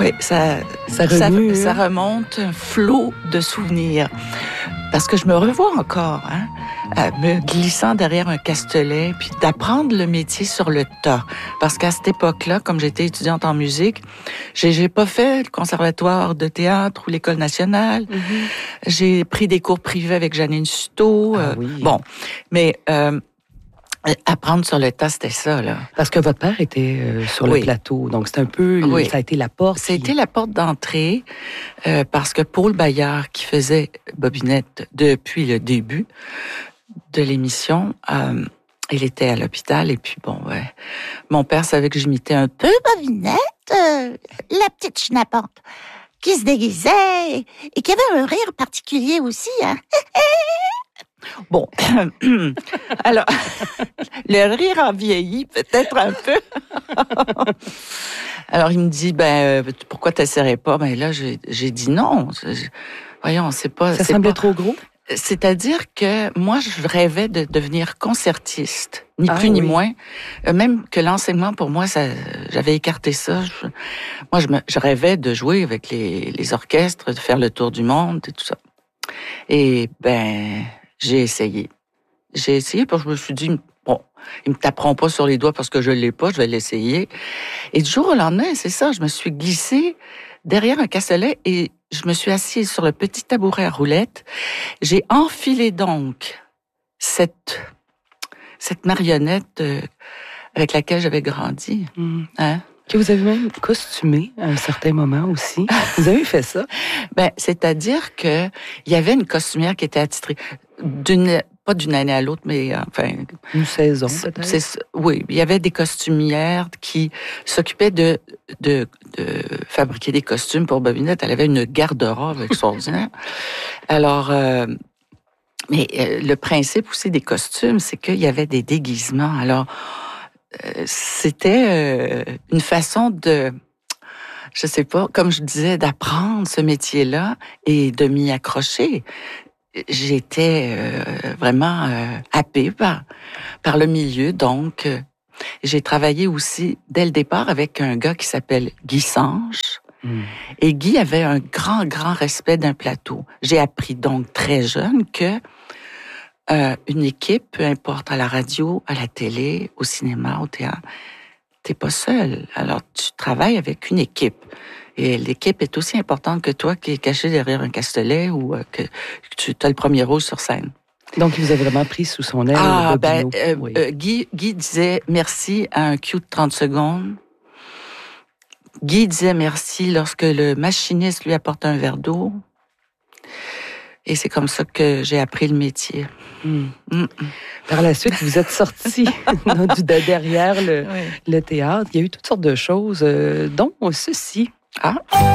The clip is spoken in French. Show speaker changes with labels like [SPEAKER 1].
[SPEAKER 1] Oui, ça
[SPEAKER 2] remue,
[SPEAKER 1] remonte un flot de souvenirs. Parce que je me revois encore, me glissant derrière un castelet, puis d'apprendre le métier sur le tas. Parce qu'à cette époque-là, comme j'étais étudiante en musique, j'ai pas fait le conservatoire de théâtre ou l'école nationale.
[SPEAKER 2] Mm-hmm.
[SPEAKER 1] J'ai pris des cours privés avec Janine Suto.
[SPEAKER 2] Oui.
[SPEAKER 1] Bon, mais apprendre sur le tas, c'était ça, là.
[SPEAKER 2] Parce que votre père était sur le plateau, donc c'est un peu, ça a été la porte.
[SPEAKER 1] C'était la porte d'entrée, parce que Paul Bayard, qui faisait Bobinette depuis le début de l'émission, il était à l'hôpital, et puis mon père savait que j'imitais un peu
[SPEAKER 3] Bobinette, la petite schnappante, qui se déguisait et qui avait un rire particulier aussi, hein.
[SPEAKER 1] Bon, alors, le rire a vieilli peut-être un peu. Alors, il me dit, pourquoi t'essaierais pas? Ben là, j'ai dit non. Voyons, c'est pas...
[SPEAKER 2] Ça semblait trop gros?
[SPEAKER 1] C'est-à-dire que moi, je rêvais de devenir concertiste, ni plus ni moins. Même que l'enseignement, pour moi, j'avais écarté ça. Je rêvais de jouer avec les orchestres, de faire le tour du monde et tout ça. Et j'ai essayé. Parce que je me suis dit, bon, ils me taperont pas sur les doigts parce que je l'ai pas, je vais l'essayer. Et du jour au lendemain, c'est ça, je me suis glissée derrière un castelet et je me suis assise sur le petit tabouret à roulettes. J'ai enfilé donc cette marionnette avec laquelle j'avais grandi. Hein?
[SPEAKER 2] Que vous avez même costumé à un certain moment aussi. Vous avez fait ça?
[SPEAKER 1] C'est-à-dire que il y avait une costumière qui était attitrée pas d'une année à l'autre, mais
[SPEAKER 2] une saison peut-être.
[SPEAKER 1] Oui, il y avait des costumières qui s'occupaient de fabriquer des costumes pour Bobinette. Elle avait une garde-robe extraordinaire. Alors, mais le principe aussi des costumes, c'est qu'il y avait des déguisements. Alors, c'était une façon de, je sais pas, comme je disais, d'apprendre ce métier-là et de m'y accrocher. J'étais vraiment happée par le milieu, donc j'ai travaillé aussi dès le départ avec un gars qui s'appelle Guy Sanche. Et Guy avait un grand, grand respect d'un plateau. J'ai appris donc très jeune que une équipe, peu importe, à la radio, à la télé, au cinéma, au théâtre, t'es pas seul. Alors, tu travailles avec une équipe. Et l'équipe est aussi importante que toi qui es caché derrière un castelet ou que tu as le premier rôle sur scène.
[SPEAKER 2] Donc, il vous a vraiment pris sous son aile.
[SPEAKER 1] Guy disait merci à un cue de 30 secondes. Guy disait merci lorsque le machiniste lui apporte un verre d'eau. Et c'est comme ça que j'ai appris le métier.
[SPEAKER 2] Par la suite, vous êtes sorti derrière le théâtre. Il y a eu toutes sortes de choses, dont ceci.